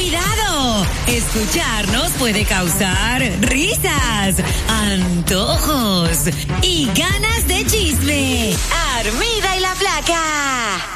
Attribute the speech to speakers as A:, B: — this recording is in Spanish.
A: ¡Cuidado! Escucharnos puede causar risas, antojos y ganas de chisme. Armida y la Flaca.